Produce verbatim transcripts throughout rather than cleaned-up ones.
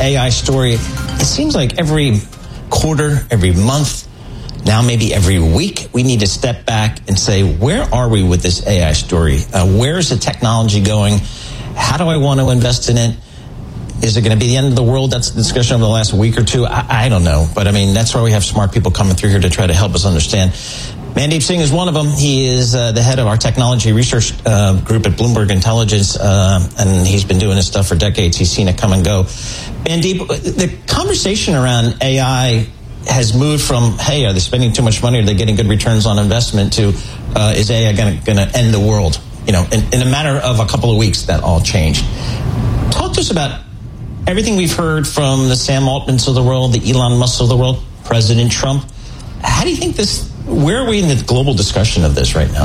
A I story. It seems like every quarter, every month, now maybe every week, we need to step back and say, where are we with this A I story? Uh, where is the technology going? How do I want to invest in it? Is it going to be the end of the world? That's the discussion over the last week or two. I, I don't know. But, I mean, that's why we have smart people coming through here to try to help us understand. Mandeep Singh is one of them. He is uh, the head of our technology research uh, group at Bloomberg Intelligence, uh, and he's been doing this stuff for decades. He's seen it come and go. Mandeep, the conversation around A I has moved from, hey, are they spending too much money? Are they getting good returns on investment? To, uh, is A I going to end the world? You know, in, in a matter of a couple of weeks, that all changed. Talk to us about everything we've heard from the Sam Altmans of the world, the Elon Musk of the world, President Trump. How do you think this, where are we in the global discussion of this right now?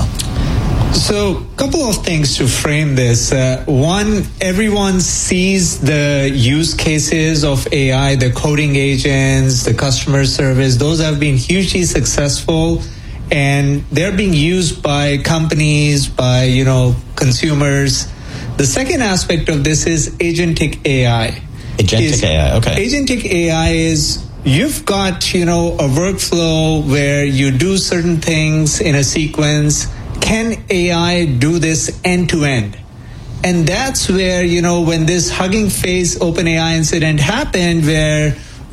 So, a couple of things to frame this. Uh, one, everyone sees the use cases of A I, the coding agents, the customer service. Those have been hugely successful, and they're being used by companies, by, you know, consumers. The second aspect of this is agentic A I. Agentic is, A I, okay. Agentic A I is, you've got, you know, a workflow where you do certain things in a sequence. Can A I do this end to end? And that's where, you know, when this Hugging Face OpenAI incident happened, where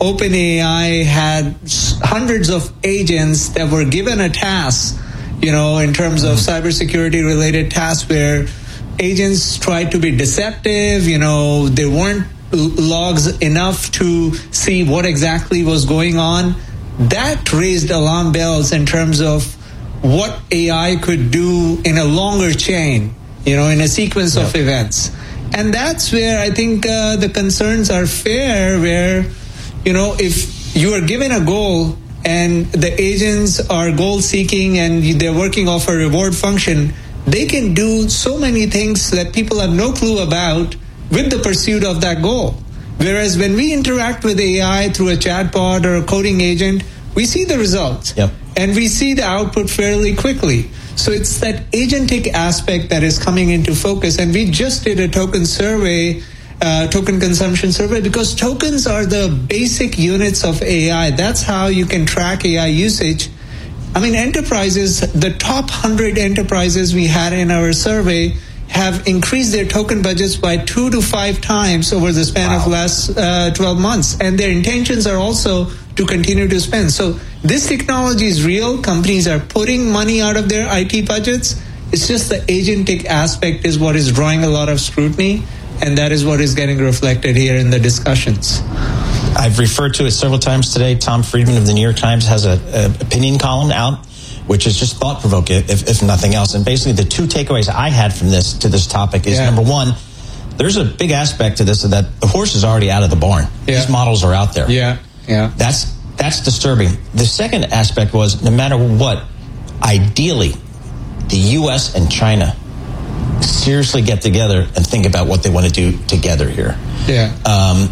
OpenAI had hundreds of agents that were given a task, you know, in terms of cybersecurity related tasks, where agents tried to be deceptive, you know, there weren't logs enough to see what exactly was going on. That raised alarm bells in terms of what A I could do in a longer chain, you know, in a sequence yep. of events. And that's where I think uh, the concerns are fair, where, you know, if you are given a goal and the agents are goal-seeking and they're working off a reward function, they can do so many things that people have no clue about with the pursuit of that goal. Whereas when we interact with A I through a chatbot or a coding agent, we see the results. Yep. And we see the output fairly quickly. So it's that agentic aspect that is coming into focus. And we just did a token survey, uh, token consumption survey, because tokens are the basic units of A I. That's how you can track A I usage. I mean, enterprises, the top one hundred enterprises we had in our survey have increased their token budgets by two to five times over the span wow. of last uh, twelve months. And their intentions are also to continue to spend. So this technology is real. Companies are putting money out of their I T budgets. It's just the agentic aspect is what is drawing a lot of scrutiny, and that is what is getting reflected here in the discussions. I've referred to it several times today. Tom Friedman of the New York Times has a, a opinion column out, which is just thought-provoking, if, if nothing else. And basically the two takeaways I had from this to this topic is, yeah. number one, there's a big aspect to this that the horse is already out of the barn. Yeah. These models are out there. Yeah, yeah. That's that's disturbing. The second aspect was, no matter what, ideally, the U S and China seriously get together and think about what they want to do together here. Yeah. Um,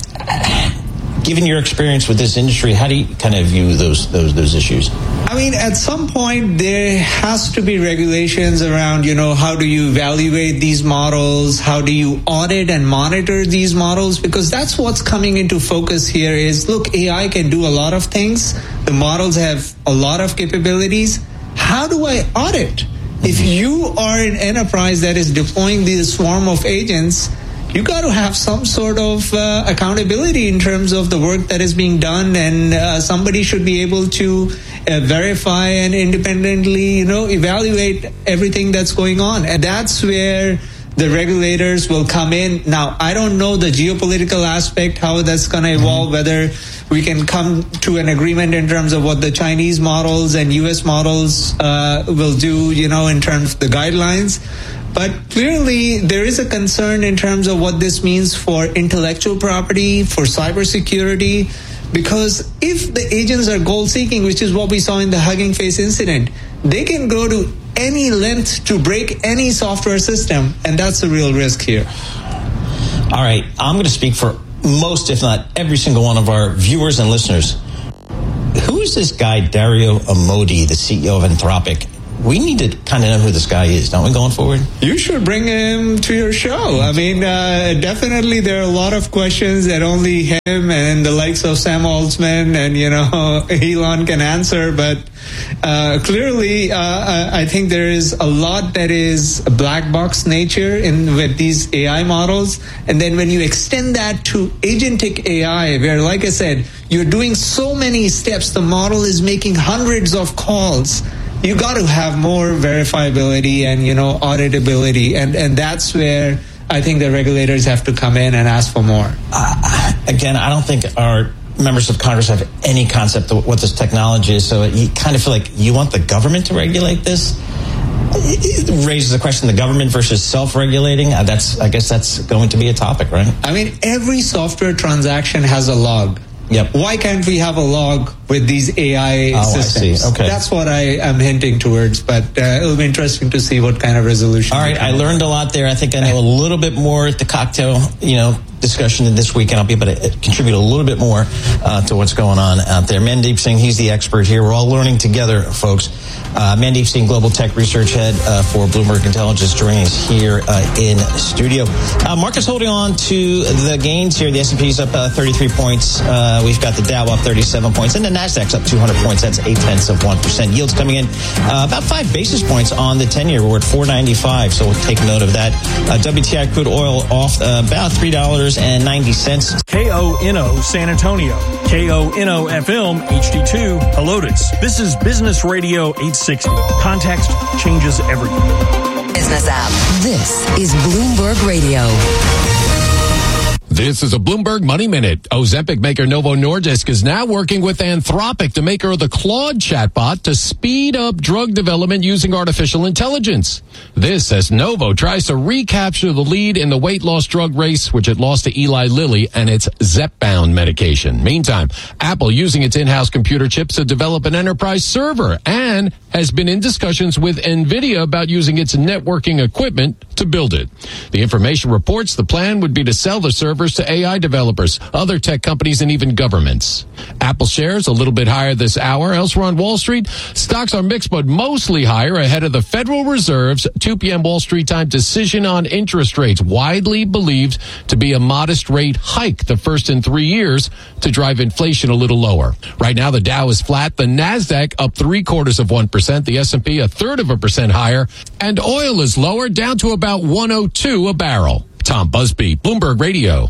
given your experience with this industry, how do you kind of view those those those issues? I mean, at some point there has to be regulations around, you know, how do you evaluate these models? How do you audit and monitor these models? Because that's what's coming into focus here is, look, A I can do a lot of things. The models have a lot of capabilities. How do I audit? If you are an enterprise that is deploying this swarm of agents, you got to have some sort of uh, accountability in terms of the work that is being done, and uh, somebody should be able to uh, verify and independently, you know, evaluate everything that's going on. And that's where the regulators will come in. Now, I don't know the geopolitical aspect, how that's going to evolve, whether we can come to an agreement in terms of what the Chinese models and U S models uh, will do, you know, in terms of the guidelines. But clearly, there is a concern in terms of what this means for intellectual property, for cybersecurity, because if the agents are goal-seeking, which is what we saw in the Hugging Face incident, they can go to any length to break any software system, and that's a real risk here. All right, I'm going to speak for most, if not every single one of our viewers and listeners. Who is this guy, Dario Amodei, the C E O of Anthropic? we need to kind of know who this guy is, don't we, going forward? You should bring him to your show. I mean, uh, definitely there are a lot of questions that only him and the likes of Sam Altman and, you know, Elon can answer. But uh, clearly, uh, I think there is a lot that is a black box nature in with these A I models. And then when you extend that to agentic A I, where, like I said, you're doing so many steps, the model is making hundreds of calls. You got to have more verifiability and, you know, auditability. And, and that's where I think the regulators have to come in and ask for more. Uh, again, I don't think our members of Congress have any concept of what this technology is. So you kind of feel like you want the government to regulate this? It raises the question, the government versus self-regulating. Uh, that's, I guess that's going to be a topic, right? I mean, every software transaction has a log. Yep. Why can't we have a log with these A I oh, systems? I see. Okay. That's what I am hinting towards, but uh, it'll be interesting to see what kind of resolution. All right, I learned a lot there. I think I know a little bit more at the cocktail, you know, discussion this weekend. I'll be able to contribute a little bit more uh, to what's going on out there. Mandeep Singh, he's the expert here. We're all learning together, folks. Uh, Mandeep Singh, Global Tech Research Head uh, for Bloomberg Intelligence, joining us here uh, in studio. Uh, market's holding on to the gains here. The S and P's up uh, thirty-three points. Uh, we've got the Dow up thirty-seven points, and the Nasdaq's up two hundred points. That's eight tenths of one percent. Yields coming in uh, about five basis points on the ten-year. We're at four ninety-five, so we'll take note of that. Uh, W T I crude oil off uh, about three dollars and ninety cents. K O N O San Antonio, K O N O F M H D two Helotes. This is Business Radio eight sixty. Context changes everything. Business app. This is Bloomberg Radio. This is a Bloomberg Money Minute. Ozempic maker Novo Nordisk is now working with Anthropic, the maker of the Claude chatbot, to speed up drug development using artificial intelligence. This as Novo tries to recapture the lead in the weight loss drug race, which it lost to Eli Lilly and its Zepbound medication. Meantime, Apple using its in-house computer chips to develop an enterprise server and has been in discussions with NVIDIA about using its networking equipment to build it. The information reports the plan would be to sell the servers to A I developers, other tech companies, and even governments. Apple shares a little bit higher this hour. Elsewhere on Wall Street, stocks are mixed but mostly higher ahead of the Federal Reserve's two p.m. Wall Street time decision on interest rates, widely believed to be a modest rate hike, the first in three years, to drive inflation a little lower. Right now, the Dow is flat, the Nasdaq up three quarters of one percent, the S and P a third of a percent higher, and oil is lower, down to about one oh two a barrel. Tom Busby, Bloomberg Radio.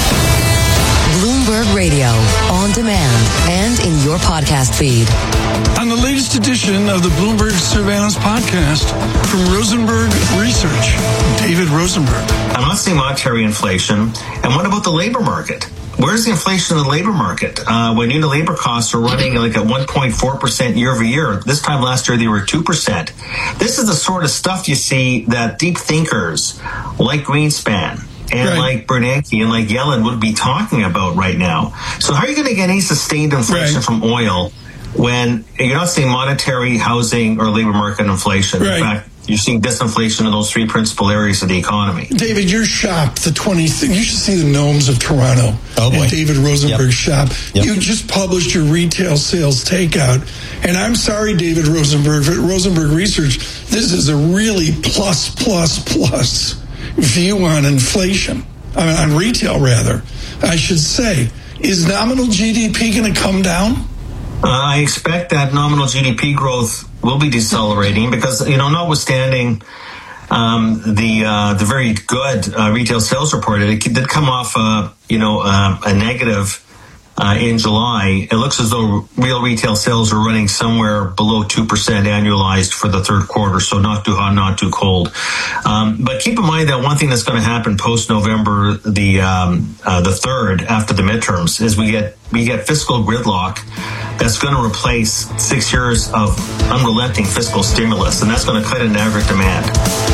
Bloomberg Radio, on demand and in your podcast feed. On the latest edition of the Bloomberg Surveillance Podcast from Rosenberg Research, David Rosenberg. I'm not seeing monetary inflation. And what about the labor market? Where's the inflation in the labor market? Uh, when unit labor costs are running like at one point four percent year over year. This time last year, they were two percent. This is the sort of stuff you see that deep thinkers like Greenspan and right. like Bernanke and like Yellen would be talking about right now. So how are you going to get any sustained inflation right. from oil when you're not seeing monetary, housing, or labor market inflation? Right. In fact, you're seeing disinflation in those three principal areas of the economy. David, your shop, the twentieth, you should see the gnomes of Toronto. Oh boy. And David Rosenberg's yep. shop. Yep. You just published your retail sales takeout. And I'm sorry, David Rosenberg, but Rosenberg Research, this is a really plus, plus, plus view on inflation, on retail rather, I should say. Is nominal G D P going to come down? Uh, I expect that nominal G D P growth will be decelerating because, you know, notwithstanding um, the uh, the very good uh, retail sales report, it did come off, uh, you know, uh, a negative uh, in July. It looks as though real retail sales are running somewhere below two percent annualized for the third quarter, so not too hot, not too cold. Um, but keep in mind that one thing that's going to happen post-November the um, uh, the third, after the midterms, is we get we get fiscal gridlock that's going to replace six years of unrelenting fiscal stimulus, and that's going to cut in aggregate demand.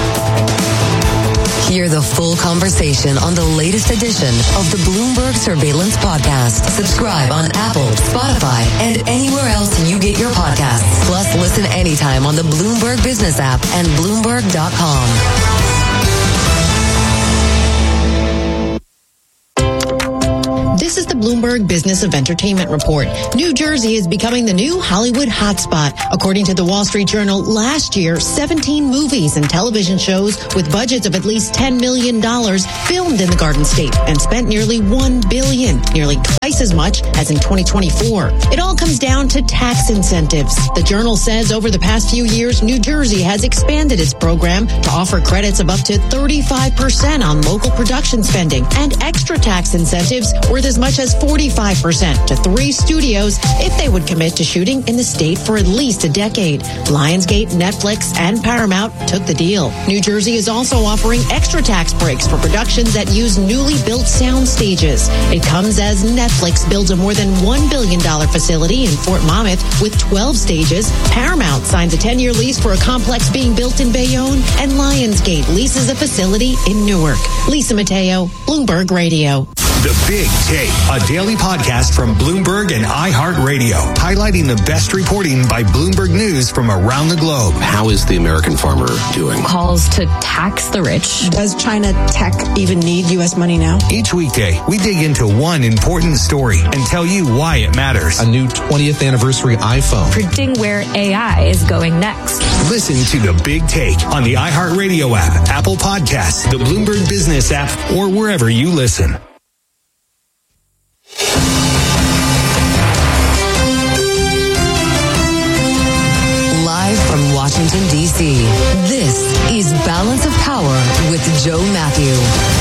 Hear the full conversation on the latest edition of the Bloomberg Surveillance Podcast. Subscribe on Apple, Spotify, and anywhere else you get your podcasts. Plus, listen anytime on the Bloomberg Business app and Bloomberg dot com. This is the Bloomberg Business of Entertainment report. New Jersey is becoming the new Hollywood hotspot. According to the Wall Street Journal, last year, seventeen movies and television shows with budgets of at least ten million dollars filmed in the Garden State and spent nearly one billion dollars, nearly twice as much as in twenty twenty-four. It all comes down to tax incentives. The Journal says over the past few years, New Jersey has expanded its program to offer credits of up to thirty-five percent on local production spending and extra tax incentives worth as much as forty-five percent to three studios if they would commit to shooting in the state for at least a decade. Lionsgate, Netflix, and Paramount took the deal. New Jersey is also offering extra tax breaks for productions that use newly built sound stages. It comes as Netflix builds a more than one billion dollars facility in Fort Monmouth with twelve stages. Paramount signs a ten-year lease for a complex being built in Bayonne, and Lionsgate leases a facility in Newark. Lisa Mateo, Bloomberg Radio. The Big Take, a daily podcast from Bloomberg and iHeartRadio, highlighting the best reporting by Bloomberg News from around the globe. How is the American farmer doing? Calls to tax the rich. Does China tech even need U S money now? Each weekday, we dig into one important story and tell you why it matters. A new twentieth anniversary iPhone. Predicting where A I is going next. Listen to The Big Take on the iHeartRadio app, Apple Podcasts, the Bloomberg Business app, or wherever you listen. Live from Washington, D C, this is Balance of Power with Joe Matthew.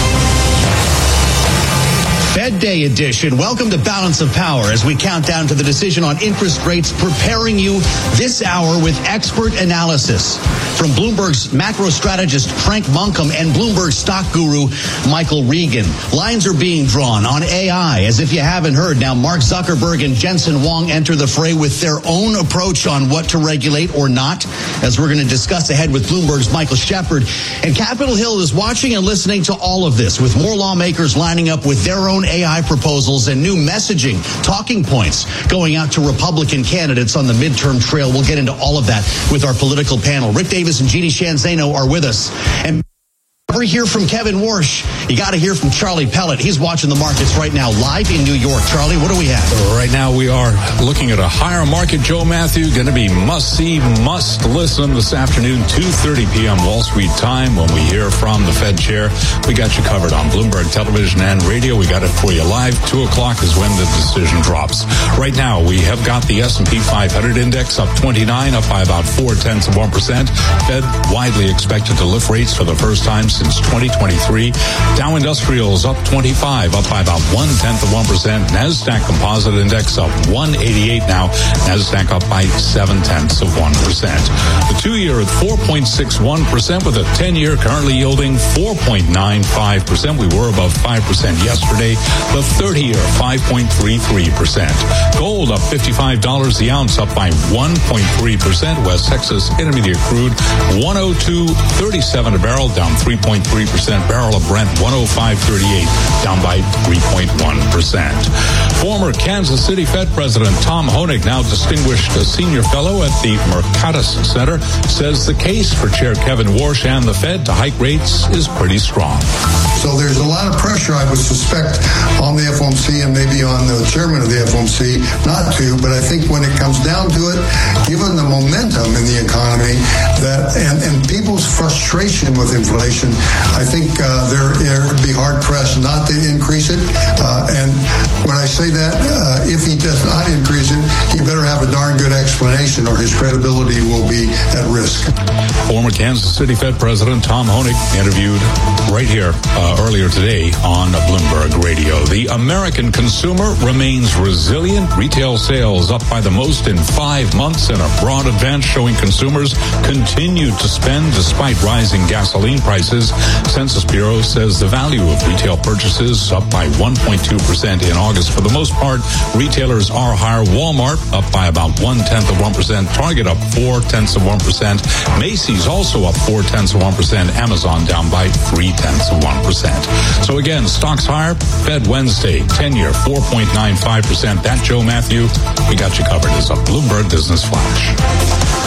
Fed Day edition. Welcome to Balance of Power as we count down to the decision on interest rates, preparing you this hour with expert analysis from Bloomberg's macro strategist Frank Monkham and Bloomberg stock guru Michael Regan. Lines are being drawn on A I. As if you haven't heard, now Mark Zuckerberg and Jensen Huang enter the fray with their own approach on what to regulate or not, as we're going to discuss ahead with Bloomberg's Michael Shepard. And Capitol Hill is watching and listening to all of this, with more lawmakers lining up with their own A I proposals and new messaging, talking points going out to Republican candidates on the midterm trail. We'll get into all of that with our political panel. Rick Davis and Jeannie Shanzano are with us. And never hear from Kevin Warsh. You got to hear from Charlie Pellet. He's watching the markets right now live in New York. Charlie, what do we have? Right now we are looking at a higher market. Joe Matthew going to be must-see, must-listen this afternoon, two thirty p.m. Wall Street time, when we hear from the Fed chair. We got you covered on Bloomberg Television and Radio. We got it for you live. two o'clock is when the decision drops. Right now we have got the S and P five hundred index up twenty-nine, up by about four-tenths of one percent. Fed widely expected to lift rates for the first time since twenty twenty-three. Dow Industrials up twenty-five, up by about one-tenth of one percent. NASDAQ Composite Index up one eighty-eight now. NASDAQ up by seven-tenths of one percent. The two-year at four point six one percent, with a ten-year currently yielding four point nine five percent. We were above five percent yesterday. The thirty-year, five point three three percent. Gold up fifty-five dollars the ounce, up by one point three percent. West Texas Intermediate Crude one oh two thirty-seven a barrel, down three point three percent. Barrel of Brent one oh five thirty-eight, down by three point one percent. Former Kansas City Fed President Tom Honig, now distinguished a senior fellow at the Mercatus Center, says the case for Chair Kevin Warsh and the Fed to hike rates is pretty strong. So there's a lot of pressure, I would suspect, on the F O M C and maybe on the chairman of the F O M C not to, but I think when it comes down to it, given the momentum in the economy that and, and people's frustration with inflation, I think uh, they're, they're be hard-pressed not to increase it. Uh, and when I say that, uh, if he does not increase it, he better have a darn good explanation or his credibility will be at risk. Former Kansas City Fed President Tom Honig interviewed right here uh, earlier today on Bloomberg Radio. The American consumer remains resilient. Retail sales up by the most in five months in a broad advance, showing consumers continue to spend despite rising gasoline prices. Census Bureau says the value of retail purchases up by one point two percent in August. For the most part, retailers are higher. Walmart up by about one-tenth of one percent. Target up four-tenths of one percent. Macy's also up four-tenths of one percent. Amazon down by three-tenths of one percent. So again, stocks higher. Fed Wednesday, ten-year, four point nine five percent. That, Joe Matthew, we got you covered as a Bloomberg Business Flash.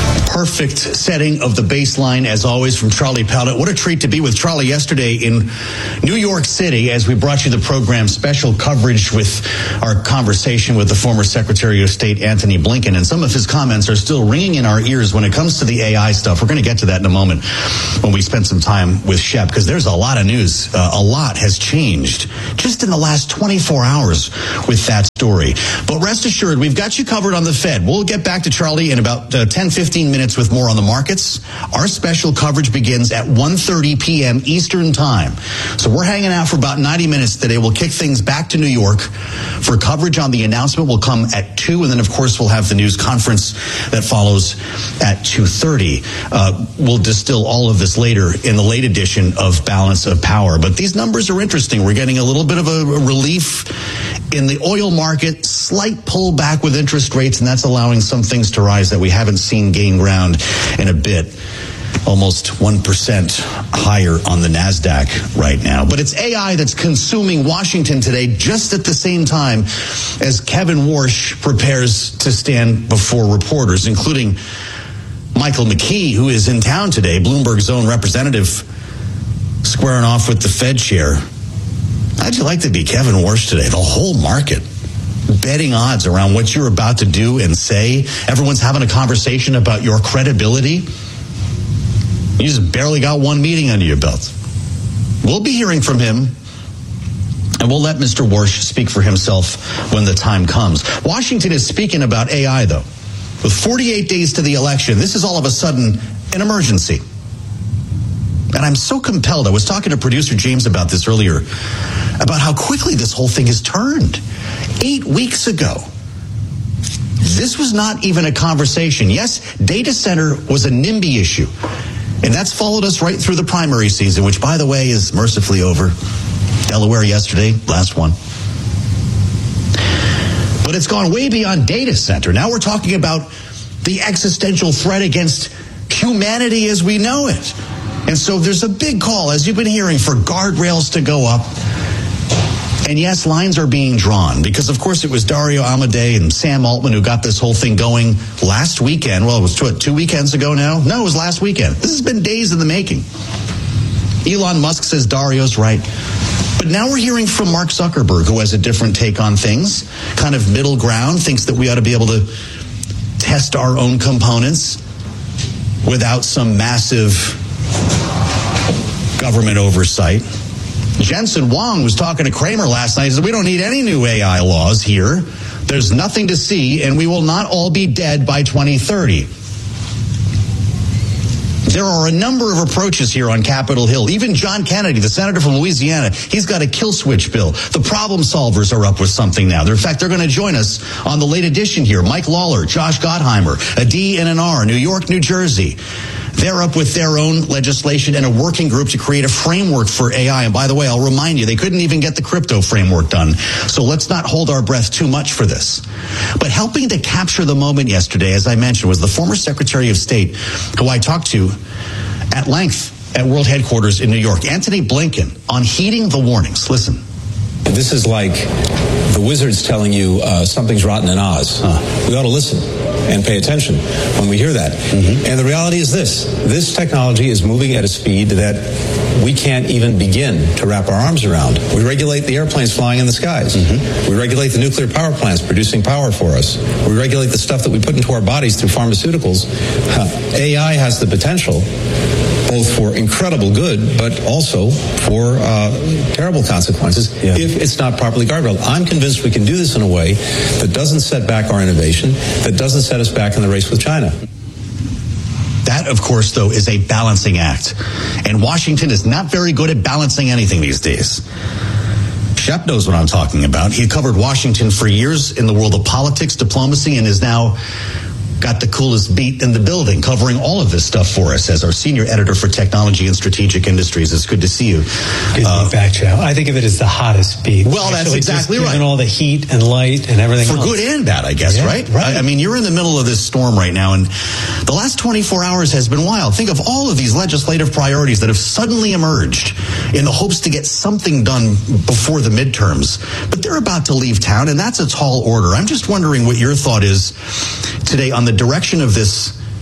Perfect setting of the baseline, as always, from Charlie Pellet. What a treat to be with Charlie yesterday in New York City as we brought you the program special coverage with our conversation with the former Secretary of State, Antony Blinken. And some of his comments are still ringing in our ears when it comes to the A I stuff. We're going to get to that in a moment when we spend some time with Shep, because there's a lot of news. Uh, a lot has changed just in the last twenty-four hours with that story. But rest assured, we've got you covered on the Fed. We'll get back to Charlie in about uh, ten, fifteen minutes with more on the markets. Our special coverage begins at one thirty p.m. Eastern Time. So we're hanging out for about ninety minutes today. We'll kick things back to New York for coverage on the announcement. Will come at two, and then, of course, we'll have the news conference that follows at two thirty. Uh, we'll distill all of this later in the late edition of Balance of Power. But these numbers are interesting. We're getting a little bit of a relief in the oil market, slight pullback with interest rates, and that's allowing some things to rise that we haven't seen gain ground in a bit. Almost one percent higher on the NASDAQ right now. But it's A I that's consuming Washington today, just at the same time as Kevin Warsh prepares to stand before reporters, including Michael McKee, who is in town today, Bloomberg's own representative, squaring off with the Fed chair. How'd you like to be Kevin Warsh today? The whole market betting odds around what you're about to do and say. Everyone's having a conversation about your credibility. You just barely got one meeting under your belt. We'll be hearing from him, and we'll let Mister Warsh speak for himself when the time comes. Washington is speaking about A I, though. With forty-eight days to the election, this is all of a sudden an emergency. And I'm so compelled. I was talking to producer James about this earlier, about how quickly this whole thing has turned. Eight weeks ago, this was not even a conversation. Yes, data center was a NIMBY issue. And that's followed us right through the primary season, which, by the way, is mercifully over. Delaware yesterday, last one. But it's gone way beyond data center. Now we're talking about the existential threat against humanity as we know it. And so there's a big call, as you've been hearing, for guardrails to go up. And yes, lines are being drawn because, of course, it was Dario Amodei and Sam Altman who got this whole thing going last weekend. Well, it was two, two weekends ago now. No, it was last weekend. This has been days in the making. Elon Musk says Dario's right. But now we're hearing from Mark Zuckerberg, who has a different take on things, kind of middle ground, thinks that we ought to be able to test our own components without some massive government oversight. Jensen Huang was talking to Kramer last night. He said, we don't need any new A I laws here. There's nothing to see, and we will not all be dead by twenty thirty. There are a number of approaches here on Capitol Hill. Even John Kennedy, the senator from Louisiana, he's got a kill switch bill. The problem solvers are up with something now. In fact, they're going to join us on the late edition here. Mike Lawler, Josh Gottheimer, a D and an R, New York, New Jersey. They're up with their own legislation and a working group to create a framework for A I. And by the way, I'll remind you, they couldn't even get the crypto framework done. So let's not hold our breath too much for this. But helping to capture the moment yesterday, as I mentioned, was the former Secretary of State, who I talked to at length at World Headquarters in New York, Antony Blinken, on heeding the warnings. Listen. This is like the wizards telling you uh, something's rotten in Oz. Huh. We ought to listen and pay attention when we hear that. Mm-hmm. And the reality is this. This technology is moving at a speed that we can't even begin to wrap our arms around. We regulate the airplanes flying in the skies. Mm-hmm. We regulate the nuclear power plants producing power for us. We regulate the stuff that we put into our bodies through pharmaceuticals. Uh, A I has the potential both for incredible good, but also for uh, terrible consequences yeah. if it's not properly guardrailed. I'm convinced we can do this in a way that doesn't set back our innovation, that doesn't set us back in the race with China. That, of course, though, is a balancing act. And Washington is not very good at balancing anything these days. Shep knows what I'm talking about. He covered Washington for years in the world of politics, diplomacy, and is now got the coolest beat in the building, covering all of this stuff for us as our senior editor for technology and strategic industries. It's good to see you. Good to be back, Joe. I think of it as the hottest beat. Well, that's Actually, exactly just right. Given all the heat and light and everything for else. good and bad, I guess, yeah, right? right? I mean, you're in the middle of this storm right now, and the last twenty-four hours has been wild. Think of all of these legislative priorities that have suddenly emerged in the hopes to get something done before the midterms. But they're about to leave town, and that's a tall order. I'm just wondering what your thought is today on the direction of this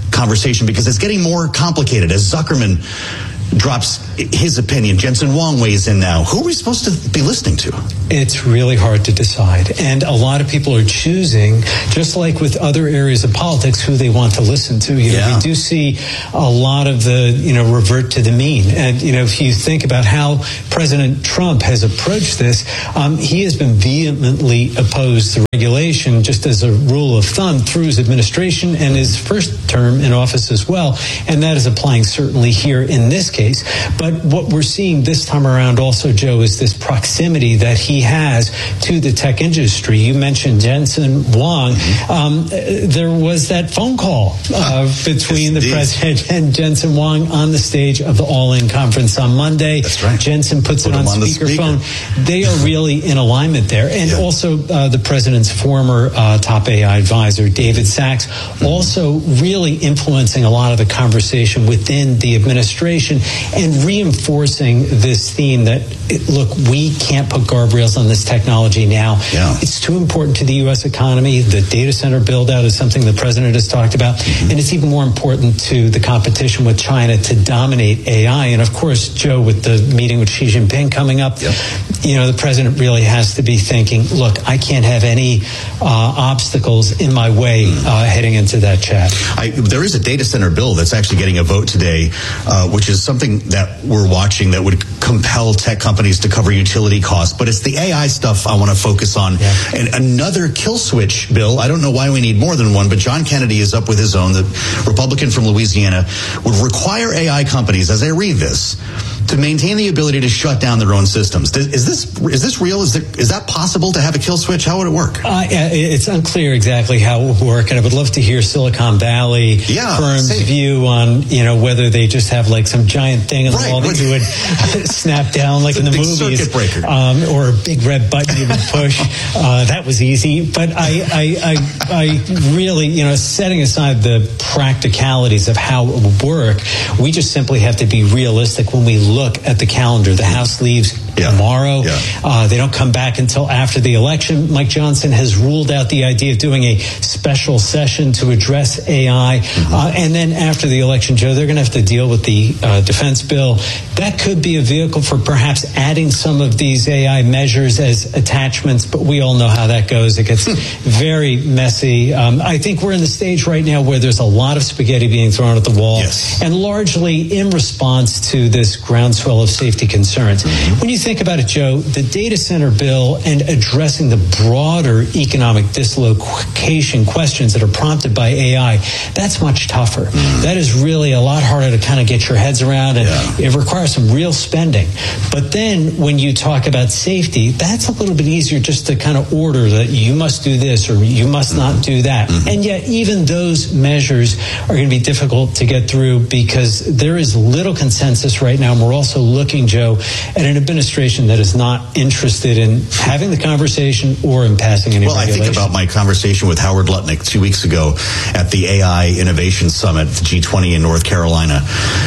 conversation because it's getting more complicated as Zuckerman drops his opinion. Jensen Huang weighs in now. Who are we supposed to be listening to? It's really hard to decide. And a lot of people are choosing, just like with other areas of politics, who they want to listen to. You know, Yeah. we do see a lot of the, you know, revert to the mean. And, you know, if you think about how President Trump has approached this, um, he has been vehemently opposed to regulation, just as a rule of thumb, through his administration and his first term in office as well. And that is applying certainly here in this case. But what we're seeing this time around also, Joe, is this proximity that he has to the tech industry. You mentioned Jensen Huang. Um, there was that phone call uh, between the president and Jensen Huang on the stage of the All-In conference on Monday. That's right. Jensen puts Put it on, him on the speakerphone. They are really in alignment there. And yeah. also uh, the president's former uh, top A I advisor, David Sachs, mm-hmm. also really influencing a lot of the conversation within the administration and reinforcing this theme that, look, we can't put guardrails on this technology now. Yeah. It's too important to the U S economy. The data center build out is something the president has talked about. Mm-hmm. And it's even more important to the competition with China to dominate A I. And of course, Joe, with the meeting with Xi Jinping coming up, yep. you know, the president really has to be thinking, look, I can't have any uh, obstacles in my way uh, heading into that chat. I, there is a data center bill that's actually getting a vote today, uh, which is something that we're watching that would compel tech companies to cover utility costs. But it's the A I stuff I want to focus on. Yeah. And another kill switch bill. I don't know why we need more than one, but John Kennedy is up with his own. The Republican from Louisiana would require A I companies, as I read this, to maintain the ability to shut down their own systems. Is this is this real? Is, there, is that possible to have a kill switch? How would it work? Uh, it's unclear exactly how it would work, and I would love to hear Silicon Valley yeah, firms' same. view on, you know, whether they just have like some giant thing on the right, wall that you would snap down like it's in the big movies, circuit breaker. Um, or a big red button you would push. Uh, that was easy, but I, I, I, I really, you know, setting aside the practicalities of how it would work, we just simply have to be realistic when we look at the calendar. The House leaves yeah. tomorrow. Yeah. Uh, they don't come back until after the election. Mike Johnson has ruled out the idea of doing a special session to address A I. Mm-hmm. Uh, and then after the election, Joe, they're going to have to deal with the uh, defense bill. That could be a vehicle for perhaps adding some of these A I measures as attachments, but we all know how that goes. It gets very messy. Um, I think we're in the stage right now where there's a lot of spaghetti being thrown at the wall, yes. and largely in response to this groundswell of safety concerns. Mm-hmm. When you think about it, Joe, the data center bill and addressing the broader economic dislocation questions that are prompted by A I, that's much tougher. Mm-hmm. That is really a lot harder to kind of get your heads around, and yeah. it requires some real spending. But then when you talk about safety, that's a little bit easier just to kind of order that you must do this or you must mm-hmm. not do that. Mm-hmm. And yet even those measures are going to be difficult to get through because there is little consensus right now. And we're also looking, Joe, at an administration that is not interested in having the conversation or in passing any well, regulation. I think about my conversation with Howard Lutnick two weeks ago at the A I Innovation Summit, the G twenty in North Carolina.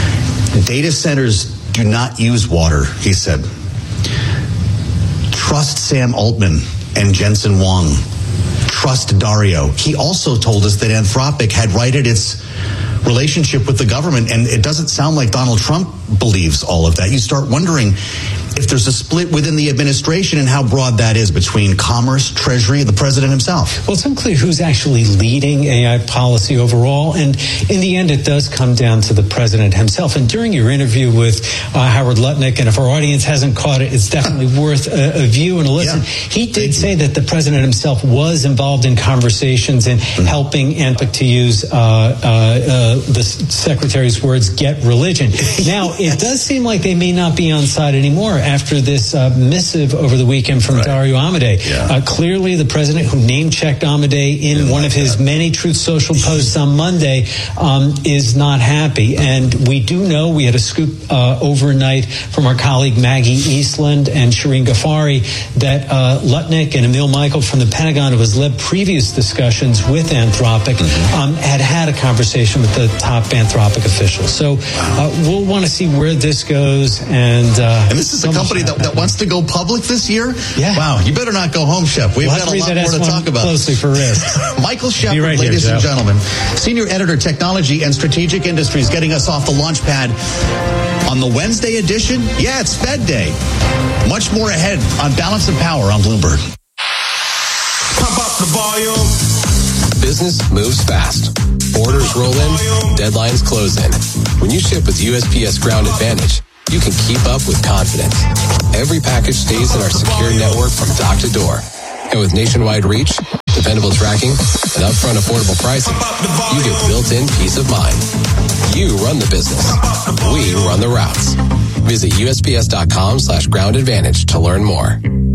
Data centers do not use water, he said. Trust Sam Altman and Jensen Huang. Trust Dario. He also told us that Anthropic had righted its relationship with the government, and it doesn't sound like Donald Trump believes all of that. You start wondering if there's a split within the administration and how broad that is between Commerce, Treasury, the president himself. Well, it's unclear who's actually leading A I policy overall, and in the end, it does come down to the president himself. And during your interview with uh, Howard Lutnick, and if our audience hasn't caught it, it's definitely worth a, a view and a listen. Yeah. He did say that the president himself was involved in conversations and mm-hmm. helping Anthropic, to use uh, uh, uh, the secretary's words, get religion. Now, it does seem like they may not be on side anymore after this uh, missive over the weekend from right. Dario Amodei. Yeah. Uh, clearly, the president, who name-checked Amodei in Didn't one like of his that. many Truth Social posts on Monday, um, is not happy. And we do know, we had a scoop uh, overnight from our colleague Maggie Eastland and Shireen Ghaffari, that uh, Lutnick and Emil Michael from the Pentagon, who has led previous discussions with Anthropic, mm-hmm. um, had had a conversation with the top Anthropic officials. So uh, we'll want to see where this goes. And, uh, and this is a a company that, that wants to go public this year? Yeah. Wow, you better not go home, Chef. We've we'll got a lot more to talk about. Closely for risk. Michael Shepard, right ladies here, and gentlemen, Senior Editor, Technology and Strategic Industries, getting us off the launch pad on the Wednesday edition. Yeah, it's Fed Day. Much more ahead on Balance of Power on Bloomberg. Pump up the volume. Business moves fast. Orders roll in, deadlines close in. When you ship with U S P S Ground Advantage, you can keep up with confidence. Every package stays in our secure network from dock to door. And with nationwide reach, dependable tracking, and upfront affordable pricing, you get built-in peace of mind. You run the business. We run the routes. Visit USPS.com slash ground advantage to learn more.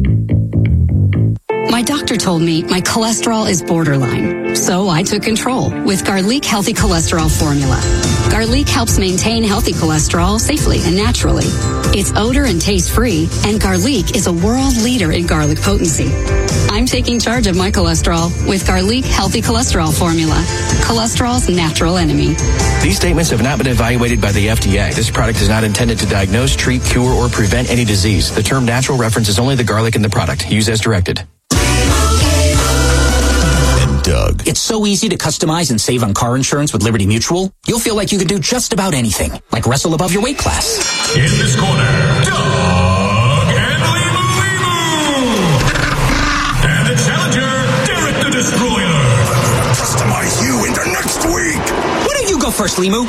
My doctor told me my cholesterol is borderline, so I took control with Garlic Healthy Cholesterol Formula. Garlic helps maintain healthy cholesterol safely and naturally. It's odor and taste-free, and Garlic is a world leader in garlic potency. I'm taking charge of my cholesterol with Garlic Healthy Cholesterol Formula, cholesterol's natural enemy. These statements have not been evaluated by the F D A. This product is not intended to diagnose, treat, cure, or prevent any disease. The term natural references only the garlic in the product. Use as directed. Doug. It's so easy to customize and save on car insurance with Liberty Mutual. You'll feel like you can do just about anything, like wrestle above your weight class. In this corner, Doug and Limu Limu. And the challenger, Derek the Destroyer. Customize you into next week. Why don't you go first, Limu?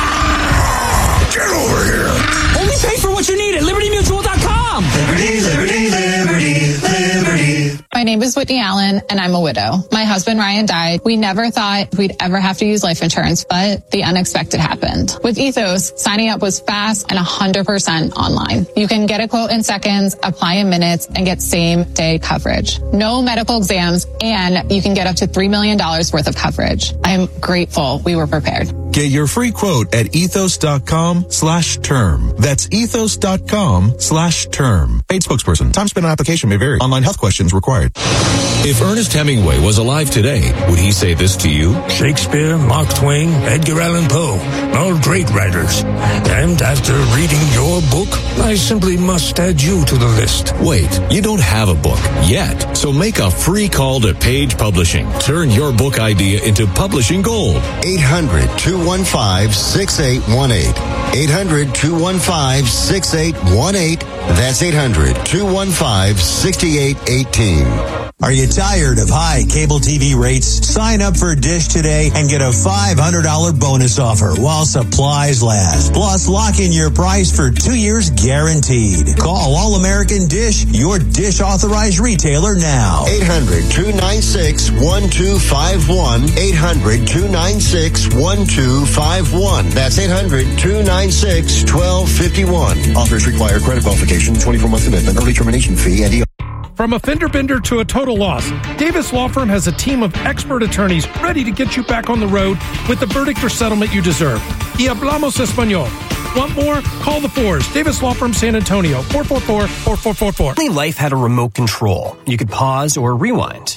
Get over here. Only pay for what you need at Liberty Mutual dot com. Liberty, Liberty, Liberty, Liberty. My name is Whitney Allen, and I'm a widow. My husband, Ryan, died. We never thought we'd ever have to use life insurance, but the unexpected happened. With Ethos, signing up was fast and one hundred percent online. You can get a quote in seconds, apply in minutes, and get same-day coverage. No medical exams, and you can get up to three million dollars worth of coverage. I am grateful we were prepared. Get your free quote at ethos.com slash term. That's ethos.com slash term. Paid spokesperson. Time spent on application may vary. Online health questions required. If Ernest Hemingway was alive today, would he say this to you? Shakespeare, Mark Twain, Edgar Allan Poe, all great writers. And after reading your book, I simply must add you to the list. Wait, you don't have a book yet. So make a free call to Page Publishing. Turn your book idea into publishing gold. eight hundred, two one five, six eight one eight. eight hundred, two one five, six eight one eight. That's eight hundred, two one five, six eight one eight. Are you tired of high cable T V rates? Sign up for Dish today and get a five hundred dollars bonus offer while supplies last. Plus, lock in your price for two years guaranteed. Call All American Dish, your Dish authorized retailer now. eight hundred, two nine six, one two five one. eight hundred, two nine six, one two five one. That's eight hundred, two nine six, one two five one. Offers require credit qualification, twenty-four month commitment, early termination fee, and From a fender bender to a total loss, Davis Law Firm has a team of expert attorneys ready to get you back on the road with the verdict or settlement you deserve. Y hablamos español. Want more? Call the Fours. Davis Law Firm, San Antonio, four four four, four four four four. Only life had a remote control. You could pause or rewind.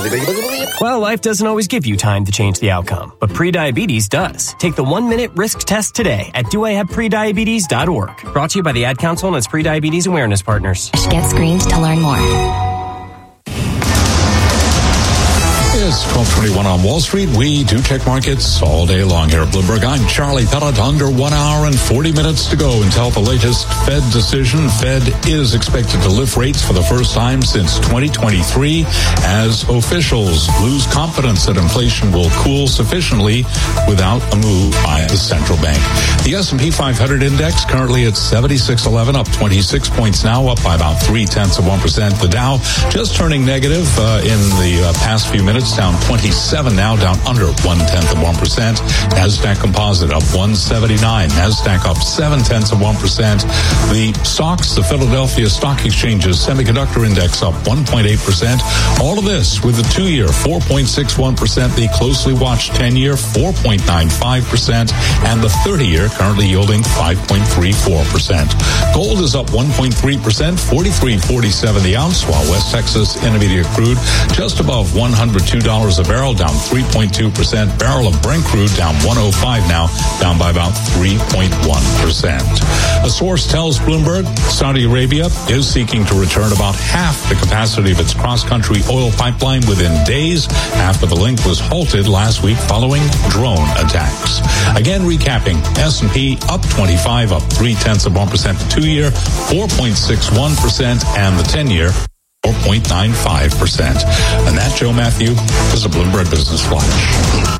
Well, life doesn't always give you time to change the outcome, but prediabetes does. Take the one-minute risk test today at do I have prediabetes dot org. Brought to you by the Ad Council and its prediabetes awareness partners. Get screened to learn more. It's twelve twenty-one on Wall Street. We do check markets all day long here at Bloomberg. I'm Charlie Pellet. Under one hour and forty minutes to go until the latest Fed decision. Fed is expected to lift rates for the first time since twenty twenty-three as officials lose confidence that inflation will cool sufficiently without a move by the central bank. The S and P five hundred index currently at seventy-six eleven, up twenty-six points now, up by about three tenths of one percent. The Dow just turning negative uh, in the uh, past few minutes, down twenty-seven now, down under one-tenth of one percent. NASDAQ Composite up one seventy-nine. NASDAQ up seven tenths of one percent. The stocks, the Philadelphia Stock Exchange's Semiconductor Index up one point eight percent. All of this with the two-year four point six one percent, the closely watched ten-year four point nine five percent, and the thirty-year currently yielding five point three four percent. Gold is up one point three percent, forty-three forty-seven the ounce, while West Texas Intermediate crude just above one hundred two dollars dollars a barrel, down three point two percent. Barrel of Brent crude down one oh five now, down by about three point one percent. A source tells Bloomberg Saudi Arabia is seeking to return about half the capacity of its cross-country oil pipeline within days after the link was halted last week following drone attacks. Again, recapping, S and P up twenty-five, up three-tenths of one percent the two-year, four point six one percent, and the ten-year, four point nine five percent. And that, Joe Matthew, is a Bloomberg Business Flash.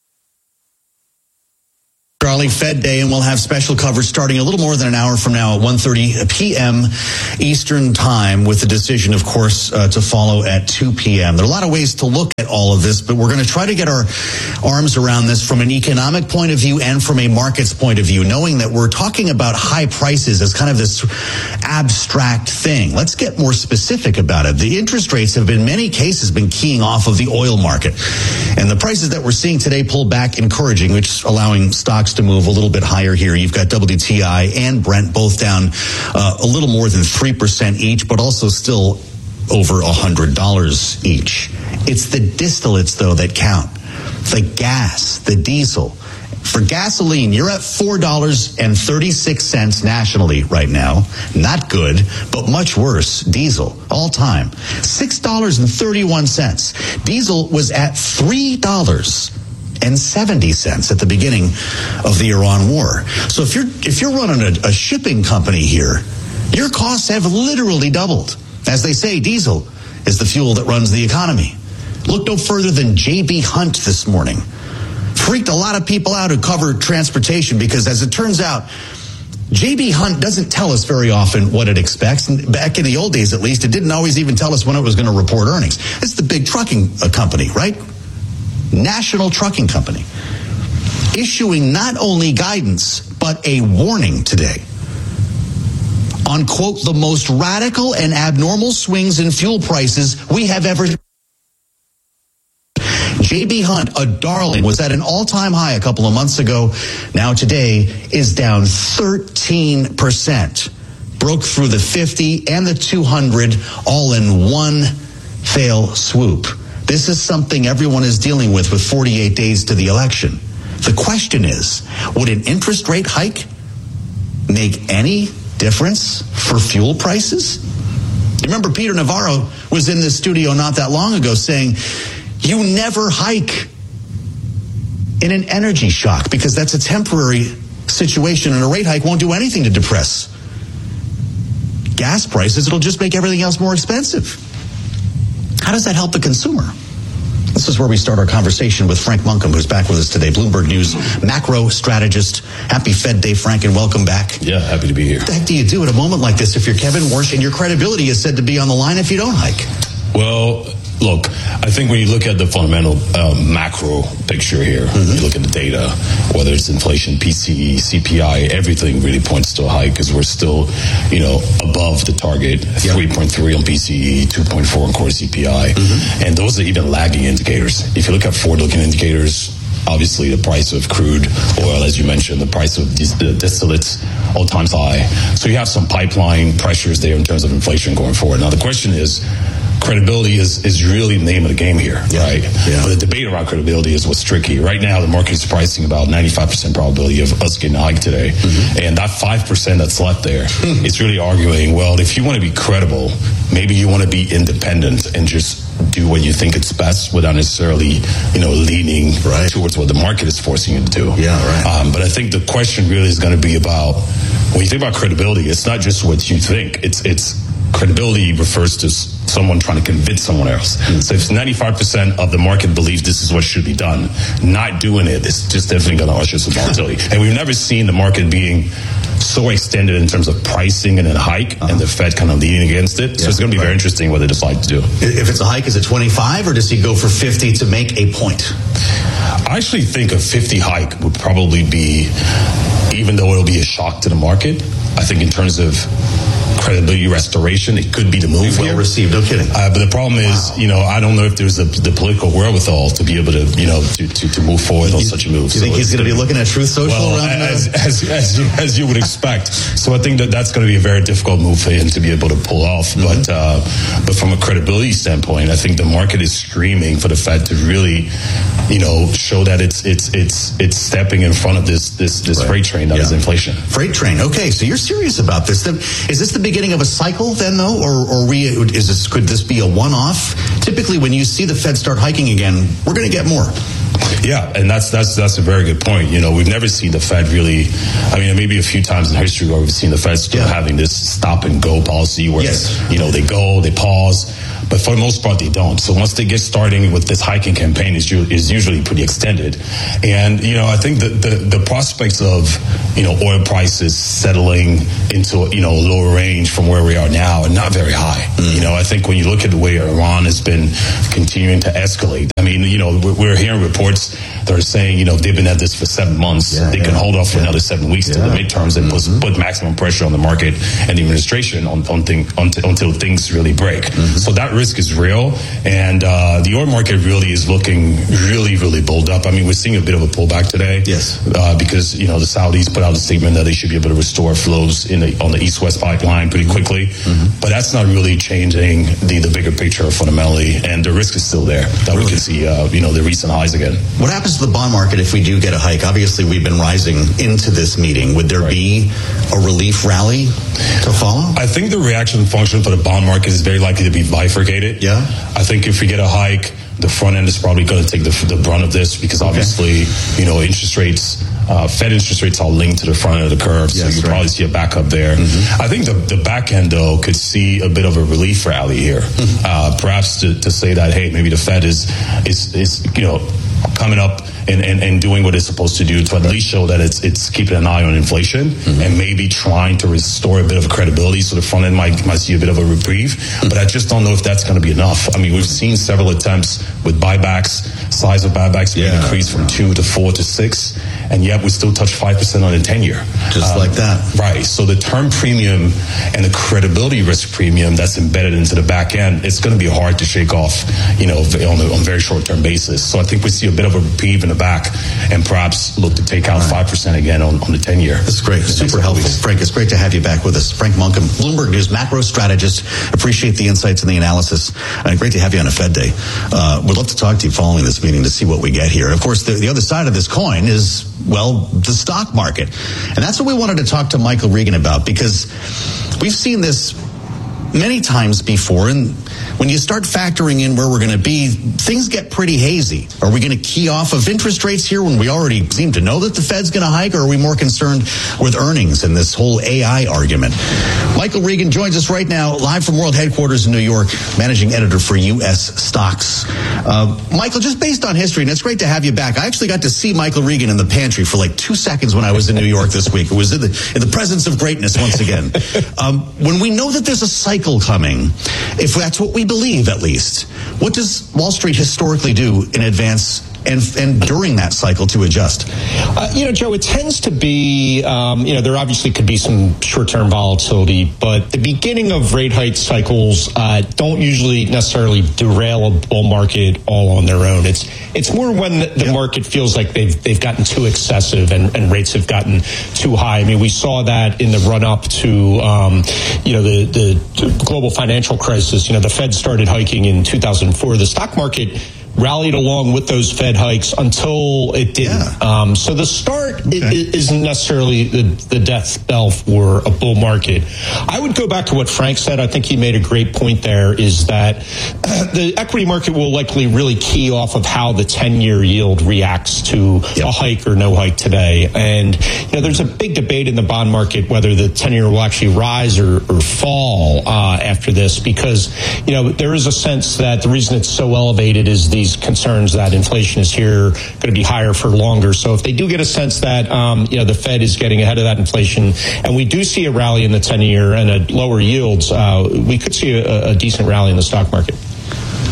Charlie, Fed Day, and we'll have special coverage starting a little more than an hour from now at one thirty p.m. Eastern Time, with the decision, of course, uh, to follow at two p.m. There are a lot of ways to look at all of this, but we're going to try to get our arms around this from an economic point of view and from a markets point of view, knowing that we're talking about high prices as kind of this abstract thing. Let's get more specific about it. The interest rates have, in many cases, been keying off of the oil market, and the prices that we're seeing today pull back, encouraging, which is allowing stocks to move a little bit higher here. You've got W T I and Brent both down uh, a little more than three percent each, but also still over one hundred dollars each. It's the distillates, though, that count. The gas, the diesel. For gasoline, you're at four dollars and thirty-six cents nationally right now. Not good, but much worse. Diesel, all time, six dollars and thirty-one cents. Diesel was at three dollars and seventy cents at the beginning of the Iran war. So if you're if you're running a, a shipping company here, your costs have literally doubled. As they say, diesel is the fuel that runs the economy. Look no further than J B. Hunt this morning. Freaked a lot of people out who cover transportation, because as it turns out, J B. Hunt doesn't tell us very often what it expects. And back in the old days, at least, it didn't always even tell us when it was going to report earnings. It's the big trucking uh, company, right? National Trucking Company, issuing not only guidance, but a warning today on, quote, the most radical and abnormal swings in fuel prices we have ever. J B. Hunt, a darling, was at an all-time high a couple of months ago. Now today is down thirteen percent. Broke through the fifty and the two hundred all in one fail swoop. This is something everyone is dealing with with forty-eight days to the election. The question is, would an interest rate hike make any difference for fuel prices? You remember Peter Navarro was in this studio not that long ago saying, you never hike in an energy shock, because that's a temporary situation, and a rate hike won't do anything to depress gas prices. It'll just make everything else more expensive. How does that help the consumer? This is where we start our conversation with Frank Munkham, who's back with us today, Bloomberg News macro strategist. Happy Fed Day, Frank, and welcome back. Yeah, happy to be here. What the heck do you do at a moment like this if you're Kevin Warsh and your credibility is said to be on the line if you don't hike? Well, look, I think when you look at the fundamental uh, macro picture here, mm-hmm. you look at the data, whether it's inflation, P C E, C P I, everything really points to a hike, because we're still, you know, above the target, yep. three point three on P C E, two point four on core C P I. Mm-hmm. And those are even lagging indicators. If you look at forward-looking indicators, obviously the price of crude oil, as you mentioned, the price of dis- the distillates, all times high. So you have some pipeline pressures there in terms of inflation going forward. Now the question is, credibility is, is really the name of the game here, yeah. right? Yeah. But the debate around credibility is what's tricky. Right now, the market is pricing about ninety-five percent probability of us getting a hike today. Mm-hmm. And that five percent that's left there, mm. it's really arguing, well, if you want to be credible, maybe you want to be independent and just do what you think it's best without necessarily, you know, leaning right. towards what the market is forcing you to do. Yeah, right. Um, but I think the question really is going to be about, when you think about credibility, it's not just what you think. It's, it's, credibility refers to someone trying to convince someone else. Mm-hmm. So if ninety-five percent of the market believes this is what should be done, not doing it is just definitely going to usher some volatility. And we've never seen the market being so extended in terms of pricing and a hike, uh-huh. and the Fed kind of leaning against it. So yeah, it's going to be right. very interesting what they decide to do. If it's a hike, is it twenty-five, or does he go for fifty to make a point? I actually think a fifty hike would probably be, even though it'll be a shock to the market, I think in terms of credibility restoration, it could be the move. Well received, no kidding. Uh, but the problem is, wow. you know, I don't know if there's a, the political wherewithal to be able to, you know, to, to, to move forward on you, such a move. Do you so think he's going to be looking at Truth Social well, around as, as, as, you, as you would expect. So I think that that's going to be a very difficult move for him to be able to pull off. Mm-hmm. But uh, but from a credibility standpoint, I think the market is screaming for the Fed to really, you know, show that it's it's it's it's stepping in front of this this this right. freight train that yeah. is inflation. Freight train. Okay, so you're serious about this. Is this the beginning of a cycle then, though, or or we is this could this be a one-off? Typically, when you see the Fed start hiking again, we're going to get more. Yeah, and that's that's that's a very good point. You know, we've never seen the Fed really. I mean, maybe a few times in history where we've seen the Fed still yeah. having this stop and go policy, where yes. you know they go, they pause, but for the most part they don't. So once they get starting with this hiking campaign, is is usually pretty extended. And you know, I think that the the prospects of you know oil prices settling into you know a lower range from where we are now are not very high. Mm. You know, I think when you look at the way Iran has been continuing to escalate, I mean, you know, we're, we're hearing reports that are saying, you know, they've been at this for seven months. Yeah, they yeah, can hold off for yeah. another seven weeks yeah. to the midterms and mm-hmm. put, put maximum pressure on the market and the administration on, on thing, on t- until things really break. Mm-hmm. So that risk is real. And uh, the oil market really is looking really, really bulled up. I mean, we're seeing a bit of a pullback today. Yes. Uh, because, you know, the Saudis put out a statement that they should be able to restore flows in the, on the East-West pipeline pretty quickly. Mm-hmm. But that's not really changing the, the bigger picture fundamentally. And the risk is still there that really? we can see, uh, you know, the recent highs again. What happens to the bond market if we do get a hike? Obviously, we've been rising into this meeting. Would there right. be a relief rally to follow? I think the reaction function for the bond market is very likely to be bifurcated. Yeah. I think if we get a hike, the front end is probably going to take the, the brunt of this because obviously, okay. you know, interest rates, uh, Fed interest rates are linked to the front end of the curve. So yes, you right. probably see a backup there. Mm-hmm. I think the, the back end, though, could see a bit of a relief rally here. Mm-hmm. Uh, perhaps to, to say that, hey, maybe the Fed is, is, is you know, coming up and, and, and doing what it's supposed to do to at least show that it's it's keeping an eye on inflation mm-hmm. and maybe trying to restore a bit of credibility so the front end might, might see a bit of a reprieve. Mm-hmm. But I just don't know if that's going to be enough. I mean, we've seen several attempts with buybacks, size of buybacks being yeah. increased from two to four to six, and yet we still touch five percent on the ten-year. Just um, like that. Right. So the term premium and the credibility risk premium that's embedded into the back end, it's going to be hard to shake off, you know, on a, on a very short-term basis. So I think we see a bit of a reprieve in the back and perhaps look to take out right. five percent again on, on the ten-year. That's great. Super helpful. Weeks. Frank, it's great to have you back with us. Frank Monkham, Bloomberg News macro strategist. Appreciate the insights and the analysis. And great to have you on a Fed Day. Uh, we'd love to talk to you following this meeting to see what we get here. And of course, the, the other side of this coin is, well, the stock market. And that's what we wanted to talk to Michael Regan about, because we've seen this many times before, and when you start factoring in where we're going to be, things get pretty hazy. Are we going to key off of interest rates here when we already seem to know that the Fed's going to hike, or are we more concerned with earnings and this whole A I argument? Michael Regan joins us right now, live from World Headquarters in New York, managing editor for U S Stocks. Uh, Michael, just based on history, and it's great to have you back. I actually got to see Michael Regan in the pantry for like two seconds when I was in New York this week. It was in the, in the presence of greatness once again. Um, when we know that there's a cycle coming, if that's what we believe at least, what does Wall Street historically do in advance and and during that cycle to adjust? Uh, you know, Joe, it tends to be, um, you know, there obviously could be some short-term volatility, but the beginning of rate hike cycles uh, don't usually necessarily derail a bull market all on their own. It's it's more when the, the yep. market feels like they've they've gotten too excessive and, and rates have gotten too high. I mean, we saw that in the run-up to, um, you know, the, the global financial crisis. You know, the Fed started hiking in two thousand four. The stock market rallied along with those Fed hikes until it didn't. Yeah. Um, so the start okay. isn't necessarily the, the death bell for a bull market. I would go back to what Frank said. I think he made a great point there, is that uh, the equity market will likely really key off of how the ten-year yield reacts to yep. a hike or no hike today. And, you know, there's a big debate in the bond market whether the ten-year will actually rise or, or fall uh, after this, because, you know, there is a sense that the reason it's so elevated is the concerns that inflation is here, going to be higher for longer. So if they do get a sense that, um, you know, the Fed is getting ahead of that inflation, and we do see a rally in the ten-year and a lower yields, uh, we could see a, a decent rally in the stock market.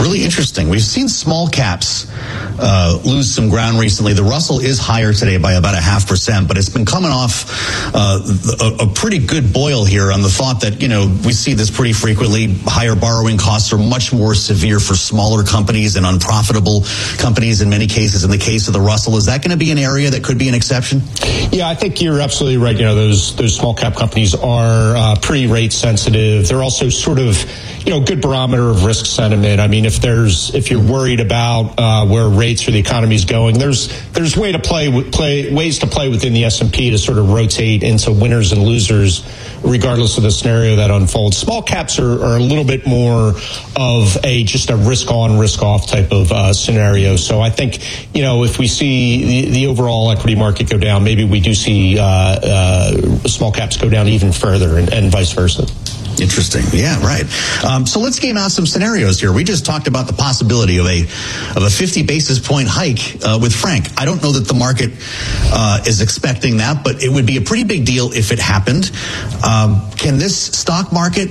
really interesting. We've seen small caps uh, lose some ground recently. The Russell is higher today by about a half percent, but it's been coming off uh, a, a pretty good boil here on the thought that, you know, we see this pretty frequently. Higher borrowing costs are much more severe for smaller companies and unprofitable companies in many cases. In the case of the Russell, is that going to be an area that could be an exception? Yeah, I think you're absolutely right. You know, those those small cap companies are uh, pretty rate sensitive. They're also sort of, you know, good barometer of risk sentiment. I mean, if there's if you're worried about uh, where rates or the economy is going, there's there's way to play play ways to play within the S and P to sort of rotate into winners and losers, regardless of the scenario that unfolds. Small caps are, are a little bit more of a just a risk on, risk off type of uh, scenario. So I think, you know, if we see the, the overall equity market go down, maybe we do see uh, uh, small caps go down even further, and, and vice versa. Interesting. Yeah, right. Um, so let's game out some scenarios here. We just talked about the possibility of a of a fifty basis point hike uh, with Frank. I don't know that the market uh, is expecting that, but it would be a pretty big deal if it happened. Um, can this stock market,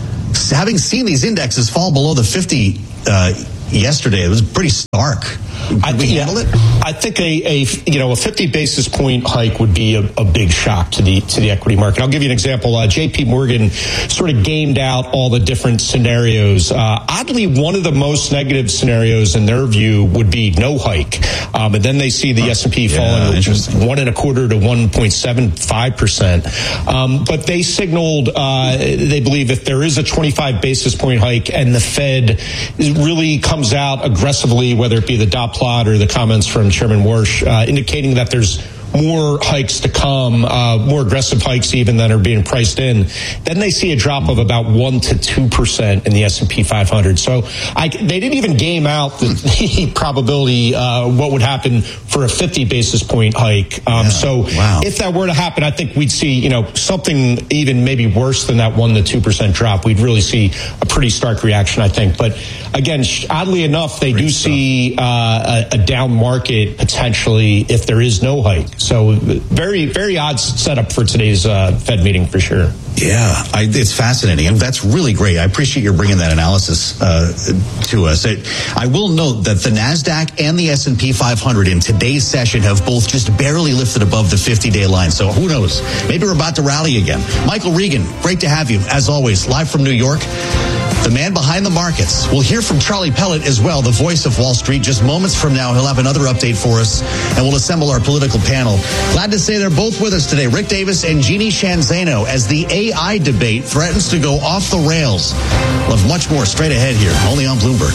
having seen these indexes fall below the fifty uh, yesterday, it was pretty stark. Could I think, we handle it? I think a, a you know a fifty basis point hike would be a, a big shock to the to the equity market. I'll give you an example. Uh, J P Morgan sort of gamed out all the different scenarios. Uh, oddly, one of the most negative scenarios in their view would be no hike, um, and then they see the huh. S and P falling yeah, one and a quarter to one point seven five percent. Um, but they signaled uh, they believe if there is a twenty-five basis point hike and the Fed really comes out aggressively, whether it be the dot plot or the comments from Chairman Warsh, uh, indicating that there's more hikes to come, uh, more aggressive hikes even that are being priced in, then they see a drop of about one to two percent in the S and P five hundred. So I, they didn't even game out the, the probability, uh, what would happen for a fifty basis point hike. Um, yeah. So wow. if that were to happen, I think we'd see, you know, something even maybe worse than that one to two percent drop. We'd really see a pretty stark reaction, I think. But again, oddly enough, they Great do stuff. see uh, a, a down market potentially if there is no hike. So very, very odd setup for today's uh, Fed meeting for sure. Yeah, I, it's fascinating, and that's really great. I appreciate your bringing that analysis uh, to us. I, I will note that the NASDAQ and the S and P five hundred in today's session have both just barely lifted above the fifty-day line. So who knows? Maybe we're about to rally again. Michael Regan, great to have you, as always, live from New York. The man behind the markets. We'll hear from Charlie Pellet as well, the voice of Wall Street. Just moments from now, he'll have another update for us, and we'll assemble our political panel. Glad to say they're both with us today, Rick Davis and Jeannie Shanzano, as the A I debate threatens to go off the rails. We'll have much more straight ahead here, only on Bloomberg.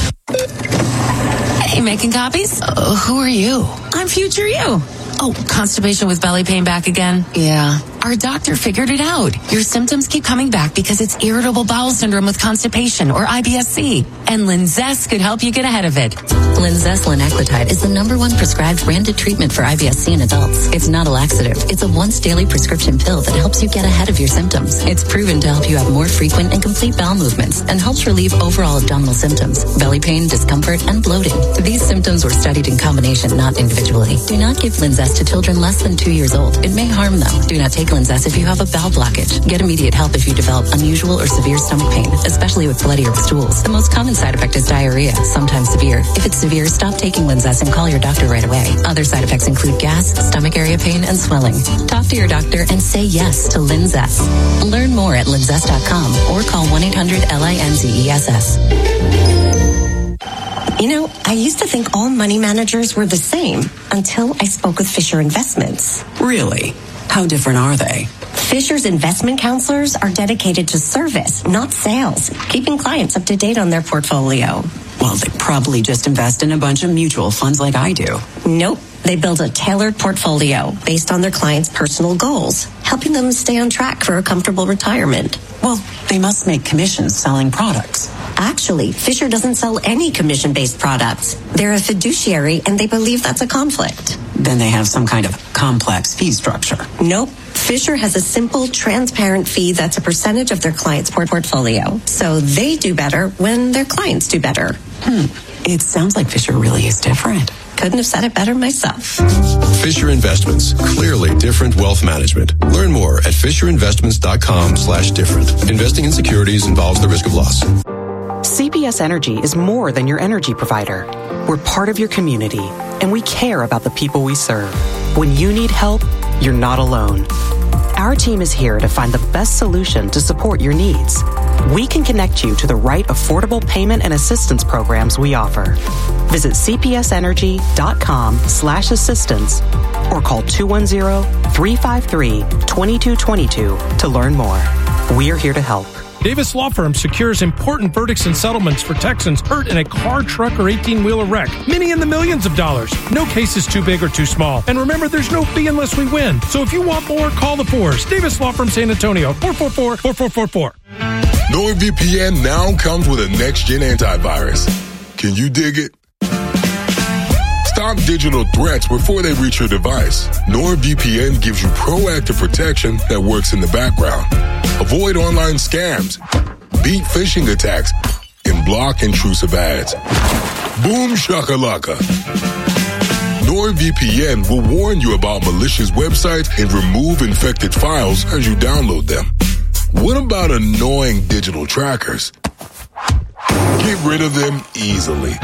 Hey, making copies? Uh, who are you? I'm future you. Oh, constipation with belly pain back again? Yeah. Our doctor figured it out. Your symptoms keep coming back because it's irritable bowel syndrome with constipation, or I B S C. And Linzess could help you get ahead of it. Linzess linaclotide is the number one prescribed branded treatment for I B S C in adults. It's not a laxative. It's a once daily prescription pill that helps you get ahead of your symptoms. It's proven to help you have more frequent and complete bowel movements and helps relieve overall abdominal symptoms, belly pain, discomfort, and bloating. These symptoms were studied in combination, not individually. Do not give Linzess to children less than two years old. It may harm them. Do not take Linzess if you have a bowel blockage. Get immediate help if you develop unusual or severe stomach pain, especially with bloody or stools. The most common side effect is diarrhea, sometimes severe. If it's severe, stop taking Linzess and call your doctor right away. Other side effects include gas, stomach area pain, and swelling. Talk to your doctor and say yes to Linzess. Learn more at linzess dot com or call one eight hundred L I N Z E S S. You know, I used to think all money managers were the same until I spoke with Fisher Investments. Really? How different are they? Fisher's investment counselors are dedicated to service, not sales, keeping clients up to date on their portfolio. Well, they probably just invest in a bunch of mutual funds like I do. Nope. They build a tailored portfolio based on their clients' personal goals, helping them stay on track for a comfortable retirement. Well, they must make commissions selling products. Actually, Fisher doesn't sell any commission-based products. They're a fiduciary, and they believe that's a conflict. Then they have some kind of complex fee structure. Nope. Fisher has a simple, transparent fee that's a percentage of their client's portfolio. So they do better when their clients do better. Hmm. It sounds like Fisher really is different. Couldn't have said it better myself. Fisher Investments. Clearly different wealth management. Learn more at fisherinvestments dot com slash different. Investing in securities involves the risk of loss. C B P S Energy is more than your energy provider. We're part of your community, and we care about the people we serve. When you need help, you're not alone. Our team is here to find the best solution to support your needs. We can connect you to the right affordable payment and assistance programs we offer. Visit cpsenergy.com slash assistance or call two one zero, three five three, two two two two to learn more. We're here to help. Davis Law Firm secures important verdicts and settlements for Texans hurt in a car, truck, or eighteen-wheeler wreck. Many in the millions of dollars. No case is too big or too small. And remember, there's no fee unless we win. So if you want more, call the fours. Davis Law Firm San Antonio, four four four, four four four four. NordVPN now comes with a next-gen antivirus. Can you dig it? Stop digital threats before they reach your device. NordVPN gives you proactive protection that works in the background. Avoid online scams, beat phishing attacks, and block intrusive ads. Boom shakalaka. NordVPN will warn you about malicious websites and remove infected files as you download them. What about annoying digital trackers? Get rid of them easily.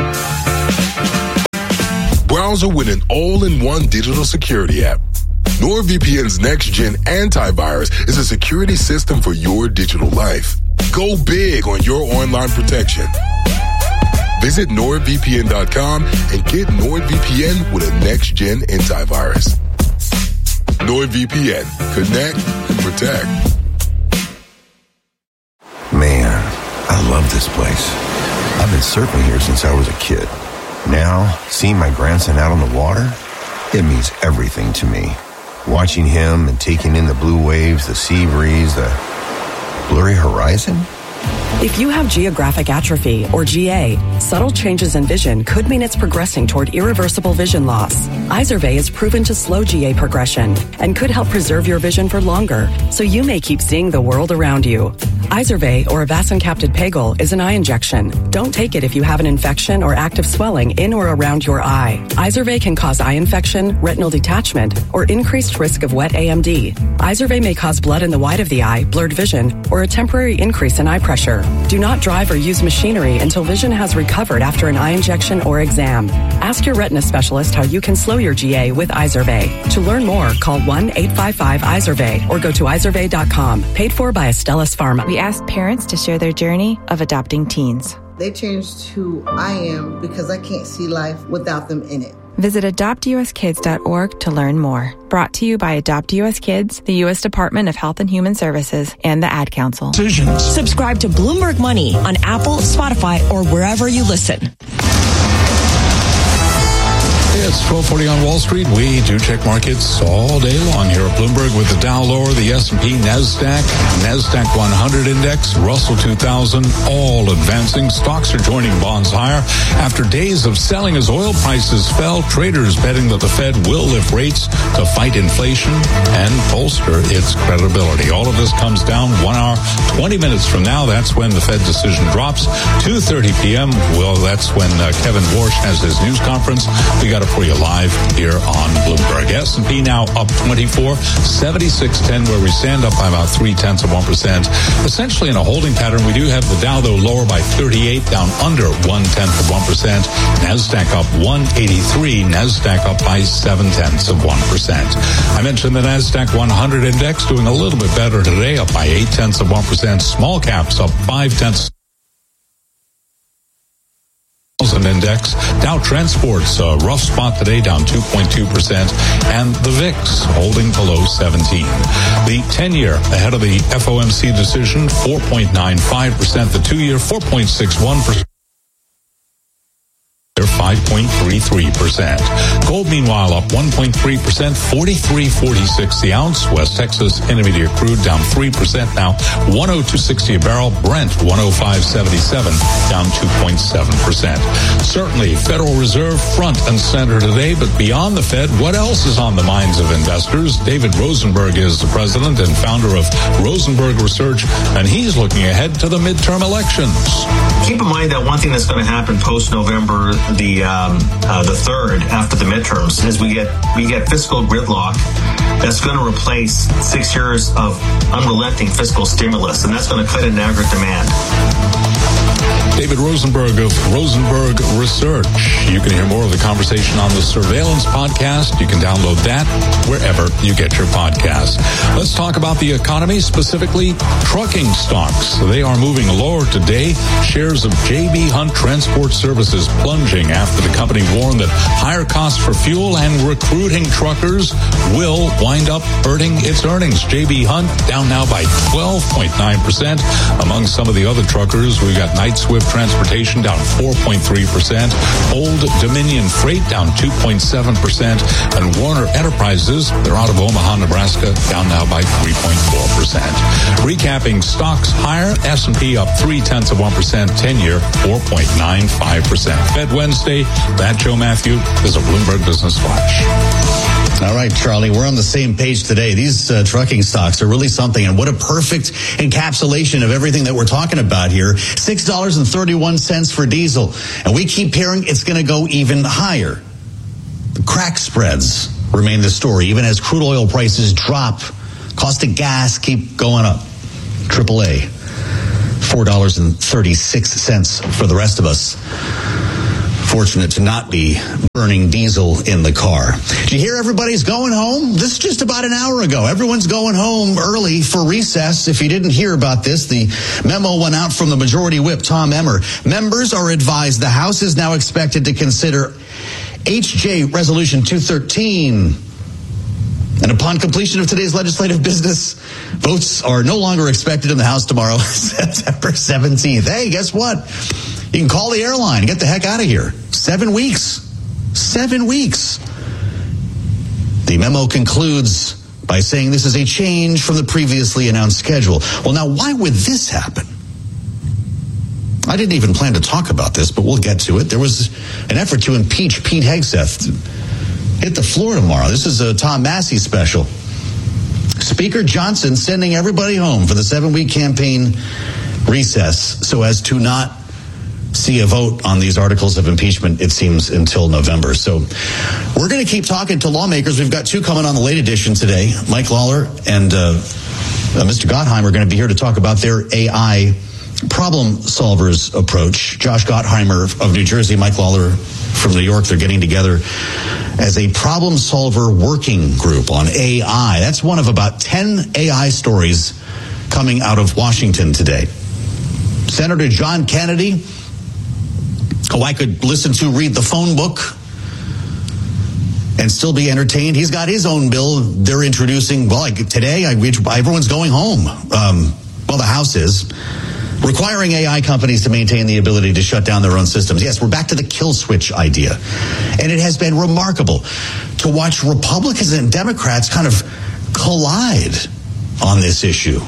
Browser with an all-in-one digital security app. NordVPN's next-gen antivirus is a security system for your digital life. Go big on your online protection. Visit nord V P N dot com and get NordVPN with a next-gen antivirus. NordVPN. Connect and protect. Man, I love this place. I've been surfing here since I was a kid. Now, seeing my grandson out on the water, it means everything to me. Watching him and taking in the blue waves, the sea breeze, the blurry horizon. If you have geographic atrophy, or G A, subtle changes in vision could mean it's progressing toward irreversible vision loss. Izervay is proven to slow G A progression and could help preserve your vision for longer, so you may keep seeing the world around you. Izervay, or avacincaptad pegol, is an eye injection. Don't take it if you have an infection or active swelling in or around your eye. Izervay can cause eye infection, retinal detachment, or increased risk of wet A M D. Izervay may cause blood in the white of the eye, blurred vision, or a temporary increase in eye pressure. Do not drive or use machinery until vision has recovered after an eye injection or exam. Ask your retina specialist how you can slow your G A with Izervay. To learn more, call one eight five five Izervay or go to izervay dot com. Paid for by Astellas Pharma. We asked parents to share their journey of adopting teens. They changed who I am because I can't see life without them in it. Visit adopt u s kids dot org to learn more. Brought to you by Adopt U S Kids, the U S Department of Health and Human Services, and the Ad Council. Decisions. Subscribe to Bloomberg Money on Apple, Spotify, or wherever you listen. It's twelve forty on Wall Street. We do check markets all day long here at Bloomberg with the Dow lower, the S and P, NASDAQ, NASDAQ one hundred index, Russell two thousand, all advancing. Stocks are joining bonds higher after days of selling as oil prices fell. Traders betting that the Fed will lift rates to fight inflation and bolster its credibility. All of this comes down one hour, twenty minutes from now. That's when the Fed decision drops. two thirty p.m. Well, that's when uh, Kevin Warsh has his news conference. We got a for you live here on Bloomberg. S and P now up twenty-four, seventy-six ten, where we stand up by about three tenths of one percent. Essentially in a holding pattern. We do have the Dow though lower by thirty-eight, down under one tenth of one percent. NASDAQ up one eighty-three, NASDAQ up by seven tenths of one percent. I mentioned the NASDAQ one hundred index doing a little bit better today, up by eight tenths of one percent. Small caps up five tenths. Index. Dow Transport's a rough spot today, down two point two percent, and the V I X holding below seventeen. The ten-year ahead of the F O M C decision, four point nine five percent. The two-year, four point six one percent. five point three three percent. Gold, meanwhile, up one point three percent, forty-three forty-six the ounce. West Texas Intermediate crude down three percent now, one oh two sixty a barrel. Brent one oh five seventy-seven, down two point seven percent. Certainly, Federal Reserve front and center today, but beyond the Fed, what else is on the minds of investors? David Rosenberg is the president and founder of Rosenberg Research, and he's looking ahead to the midterm elections. Keep in mind that one thing that's going to happen post-November the um, uh, the third, after the midterms, is we get we get fiscal gridlock that's going to replace six years of unrelenting fiscal stimulus, and that's going to cut in aggregate demand. David Rosenberg of Rosenberg Research. You can hear more of the conversation on the Surveillance Podcast. You can download that wherever you get your podcasts. Let's talk about the economy, specifically trucking stocks. They are moving lower today. Shares of J B. Hunt Transport Services plunging after the company warned that higher costs for fuel and recruiting truckers will wind up hurting its earnings. J B. Hunt down now by twelve point nine percent. Among some of the other truckers, we've got Knight Swift Transportation down four point three percent. Old Dominion Freight down two point seven percent. And Warner Enterprises, they're out of Omaha, Nebraska, down now by three point four percent. Recapping stocks higher, S and P up three tenths of one percent, ten-year four point nine five percent. Fed Wednesday, that Joe Matthew is a Bloomberg Business Flash. All right, Charlie, we're on the same page today. These uh, trucking stocks are really something, and what a perfect encapsulation of everything that we're talking about here. six dollars and thirty-one cents for diesel, and we keep hearing it's going to go even higher. The crack spreads remain the story, even as crude oil prices drop. Cost of gas keep going up. triple A, four dollars and thirty-six cents for the rest of us. Fortunate to not be burning diesel in the car. Did you hear everybody's going home? This is just about an hour ago. Everyone's going home early for recess. If you didn't hear about this, the memo went out from the Majority Whip, Tom Emmer. Members are advised the House is now expected to consider H J Resolution two thirteen. And upon completion of today's legislative business, votes are no longer expected in the House tomorrow, September seventeenth. Hey, guess what? You can call the airline. Get the heck out of here. Seven weeks. Seven weeks. The memo concludes by saying this is a change from the previously announced schedule. Well, now, why would this happen? I didn't even plan to talk about this, but we'll get to it. There was an effort to impeach Pete Hegseth. Hit the floor tomorrow. This is a Tom Massey special. Speaker Johnson sending everybody home for the seven-week campaign recess so as to not see a vote on these articles of impeachment, it seems, until November. So we're going to keep talking to lawmakers. We've got two coming on the late edition today. Mike Lawler and uh, uh, Mister Gottheim are going to be here to talk about their A I problem solvers approach. Josh Gottheimer of New Jersey, Mike Lawler from New York, they're getting together as a problem solver working group on A I. That's one of about ten A I stories coming out of Washington today. Senator John Kennedy, who I could listen to read the phone book and still be entertained. He's got his own bill they're introducing. Well, like today, I, everyone's going home. Um, well, the House is. Requiring A I companies to maintain the ability to shut down their own systems. Yes, we're back to the kill switch idea. And it has been remarkable to watch Republicans and Democrats kind of collide on this issue.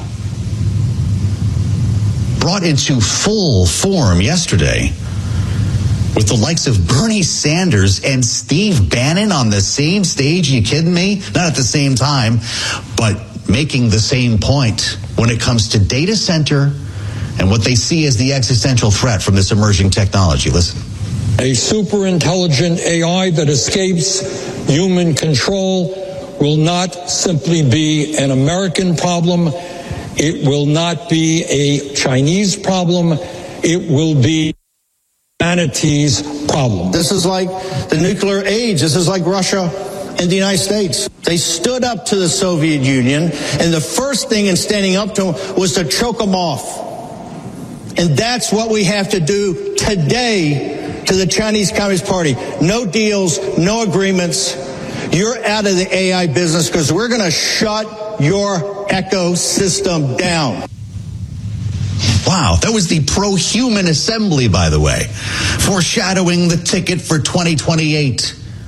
Brought into full form yesterday with the likes of Bernie Sanders and Steve Bannon on the same stage. Are you kidding me? Not at the same time, but making the same point when it comes to data center and what they see as the existential threat from this emerging technology. Listen. A super intelligent A I that escapes human control will not simply be an American problem. It will not be a Chinese problem. It will be humanity's problem. This is like the nuclear age. This is like Russia and the United States. They stood up to the Soviet Union, and the first thing in standing up to them was to choke them off. And that's what we have to do today to the Chinese Communist Party. No deals, no agreements. You're out of the A I business because we're going to shut your ecosystem down. Wow, that was the pro-human assembly, by the way, foreshadowing the ticket for twenty twenty-eight.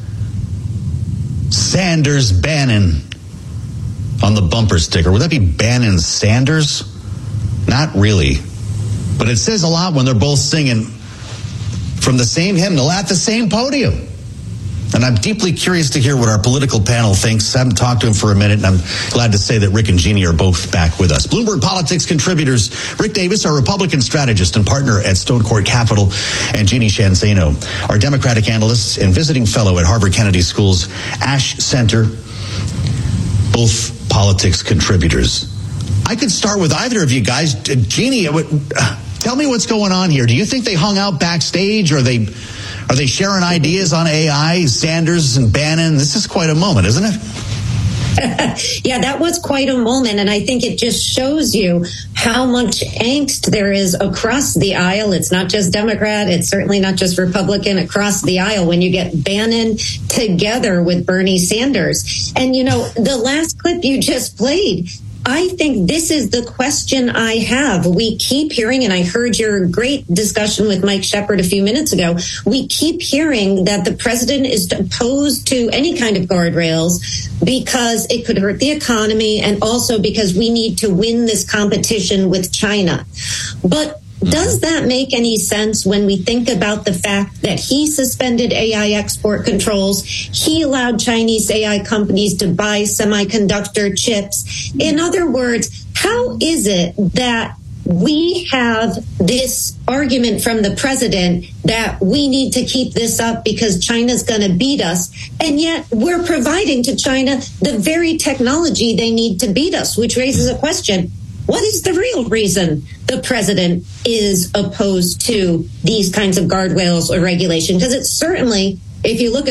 Sanders Bannon on the bumper sticker. Would that be Bannon Sanders? Not really. But it says a lot when they're both singing from the same hymnal at the same podium. And I'm deeply curious to hear what our political panel thinks. I haven't talked to him for a minute, and I'm glad to say that Rick and Jeannie are both back with us. Bloomberg Politics contributors Rick Davis, our Republican strategist and partner at Stone Court Capital, and Jeannie Shanzano, our Democratic analyst and visiting fellow at Harvard Kennedy School's Ash Center, both politics contributors. I could start with either of you guys. Jeannie, tell me what's going on here. Do you think they hung out backstage, or are they are they sharing ideas on A I? Sanders and Bannon. This is quite a moment, isn't it? Yeah, that was quite a moment, and I think it just shows you how much angst there is across the aisle. It's not just Democrat, it's certainly not just Republican, across the aisle when you get Bannon together with Bernie Sanders. And, you know, the last clip you just played, I think this is the question I have. We keep hearing, and I heard your great discussion with Mike Shepard a few minutes ago, we keep hearing that the president is opposed to any kind of guardrails because it could hurt the economy and also because we need to win this competition with China. But does that make any sense when we think about the fact that he suspended A I export controls? He allowed Chinese A I companies to buy semiconductor chips. In other words, how is it that we have this argument from the president that we need to keep this up because China's going to beat us, and yet we're providing to China the very technology they need to beat us, which raises a question. What is the real reason the president is opposed to these kinds of guardrails or regulation? Because it's certainly, if you look at